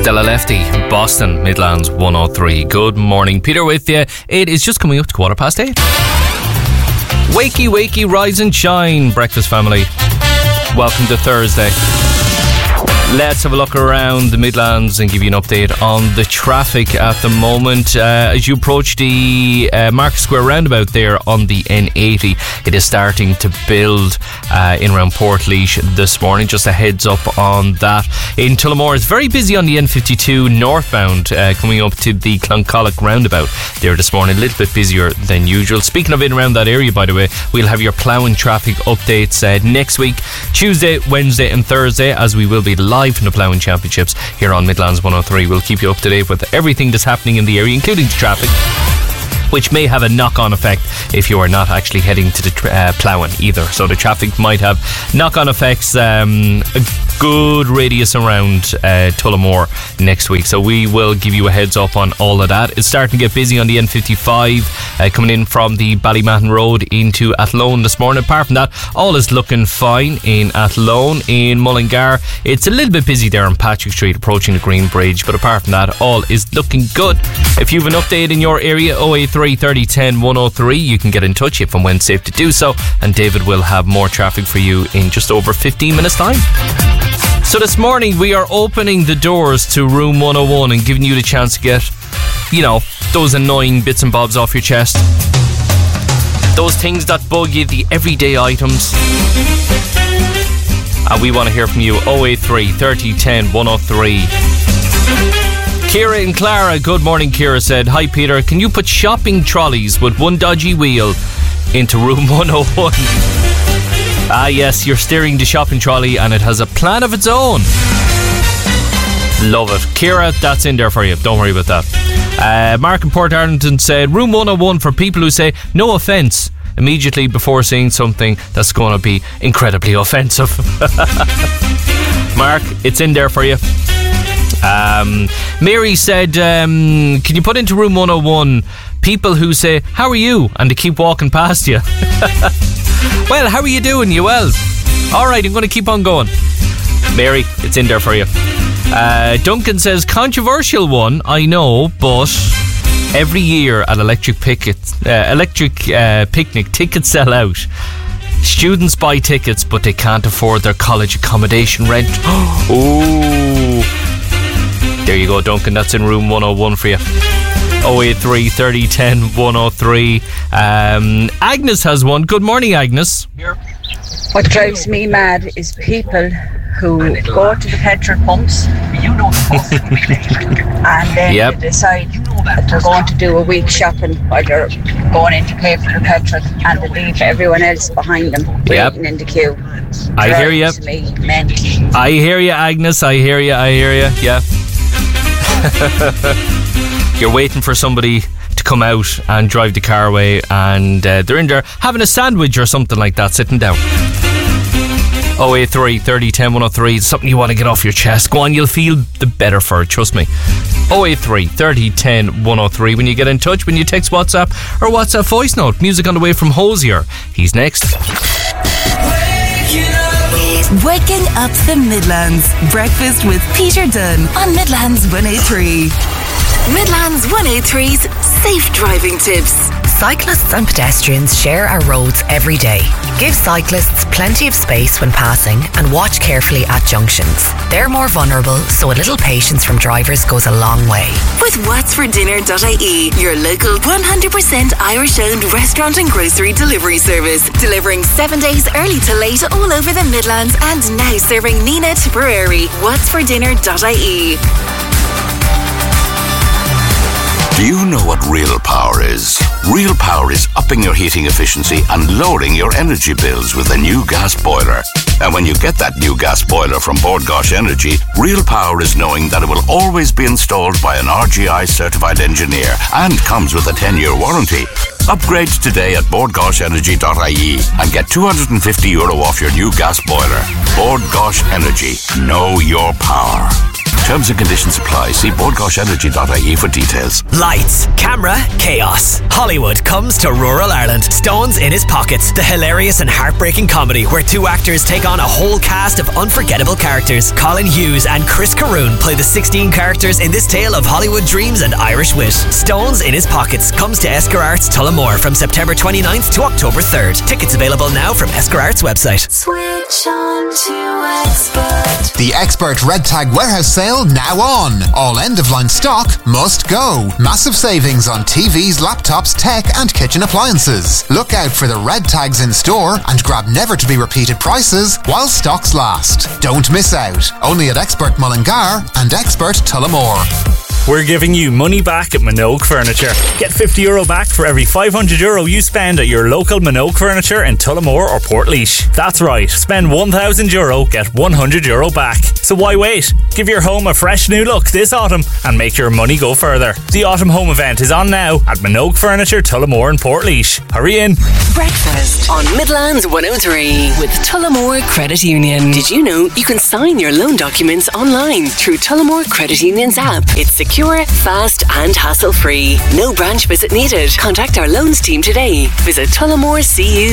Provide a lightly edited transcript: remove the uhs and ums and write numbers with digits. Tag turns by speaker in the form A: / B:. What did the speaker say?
A: Stella Lefty, Boston, Midlands 103. Good morning, Peter with you. It is just coming up to 8:15. Wakey, wakey, rise and shine, breakfast family. Welcome to Thursday. Let's have a look around the Midlands and give you an update on the traffic at the moment. As you approach the Market Square roundabout there on the N80, it is starting to build in around Portlaoise this morning. Just a heads up on that. In Tullamore, it's very busy on the N52 northbound coming up to the Cloncollock roundabout there this morning. A little bit busier than usual. Speaking of in around that area, by the way, we'll have your ploughing traffic updates next week, Tuesday, Wednesday and Thursday, as we will be live from the Ploughing Championships here on Midlands 103. We'll keep you up to date with everything that's happening in the area, including the traffic, which may have a knock-on effect if you are not actually heading to the ploughing either. So the traffic might have knock-on effects, a good radius around Tullamore next week. So we will give you a heads up on all of that. It's starting to get busy on the N55 coming in from the Ballymatten Road into Athlone this morning. Apart from that, all is looking fine in Athlone. In Mullingar, it's a little bit busy there on Patrick Street approaching the Green Bridge, but apart from that, all is looking good. If you have an update in your area, 083 30 10 103, you can get in touch if and when safe to do so, and David will have more traffic for you in just over 15 minutes time. So this morning we are opening the doors to Room 101 and giving you the chance to get, you know, those annoying bits and bobs off your chest, those things that bug you, the everyday items. And we want to hear from you. 083 30 10 103. Ciara and Clara, good morning. Ciara said, hi Peter, can you put shopping trolleys with one dodgy wheel into Room 101? Ah yes, you're steering the shopping trolley and it has a plan of its own. Love it. Ciara, that's in there for you, don't worry about that. Mark in Port Arlington said, Room 101 for people who say no offence immediately before saying something that's going to be incredibly offensive. Mark, it's in there for you. Mary said, can you put into Room 101 people who say, how are you? And they keep walking past you. Well, how are you doing? You well? Alright, I'm going to keep on going. Mary, it's in there for you. Duncan says, controversial one, I know, but every year at Electric Picnic, tickets sell out. Students buy tickets, but they can't afford their college accommodation rent. Ooh. There you go, Duncan. That's in Room 101 for you. 083 30 10 103. Agnes has one. Good morning, Agnes.
B: What drives me mad is people who go to the petrol pumps and then they decide that they're going to do a week shopping while they're going in to pay for the petrol, and they leave everyone else behind them waiting in the queue.
A: I hear you. I hear you, Agnes. I hear you. Yeah. You're waiting for somebody to come out and drive the car away, and they're in there having a sandwich or something like that, sitting down. 083 30 10 103. It's something you want to get off your chest. Go on, you'll feel the better for it, trust me. 083 30 10 103. When you get in touch, when you text WhatsApp or WhatsApp voice note. Music on the way from Hosier. He's next.
C: Waking up the Midlands. Breakfast with Peter Dunn on Midlands 103. Midlands 103's safe driving tips. Cyclists and pedestrians share our roads every day. Give cyclists plenty of space when passing and watch carefully at junctions. They're more vulnerable, so a little patience from drivers goes a long way. With whatsfordinner.ie, your local 100% Irish-owned restaurant and grocery delivery service, delivering 7 days early to late all over the Midlands, and now serving Nina Tipperary. whatsfordinner.ie.
D: Do you know what real power is? Real power is upping your heating efficiency and lowering your energy bills with a new gas boiler. And when you get that new gas boiler from Bord Gáis Energy, real power is knowing that it will always be installed by an RGI certified engineer and comes with a 10-year warranty. Upgrade today at bordgaisenergy.ie and get €250 off your new gas boiler. Bord Gáis Energy. Know your power. Terms and conditions apply. See boardgashenergy.ie for details.
E: Lights, camera, chaos. Hollywood comes to rural Ireland. Stones in His Pockets, the hilarious and heartbreaking comedy where two actors take on a whole cast of unforgettable characters. Colin Hughes and Chris Caroon play the 16 characters in this tale of Hollywood dreams and Irish wit. Stones in His Pockets comes to Esker Arts Tullamore from September 29th to October 3rd. Tickets available now from Esker Arts website.
C: Switch on to Expert.
F: The Expert Red Tag Warehouse Sale now on. All end-of-line stock must go. Massive savings on TVs, laptops, tech and kitchen appliances. Look out for the red tags in store and grab never-to-be-repeated prices while stocks last. Don't miss out. Only at Expert Mullingar and Expert Tullamore.
G: We're giving you money back at Minogue Furniture. Get €50 back for every €500 you spend at your local Minogue Furniture in Tullamore or Portlaoise. That's right, spend €1,000, get €100 back. So why wait? Give your home a fresh new look this autumn and make your money go further. The Autumn Home Event is on now at Minogue Furniture, Tullamore and Portlaoise. Hurry in.
C: Breakfast on Midlands 103 with Tullamore Credit Union. Did you know you can sign your loan documents online through Tullamore Credit Union's app? It's secure, fast and hassle-free. No branch visit needed. Contact our loans team today. Visit tullamorecu.ie.